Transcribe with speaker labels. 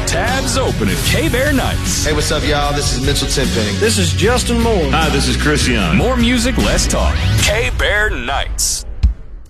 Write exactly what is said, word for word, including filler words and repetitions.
Speaker 1: Tabs open at K-Bear Nights.
Speaker 2: Hey, what's up, y'all? This is Mitchell Tenpenny.
Speaker 3: This is Justin Moore.
Speaker 4: Hi, this is Chris Young.
Speaker 1: More music, less talk. K-Bear Nights.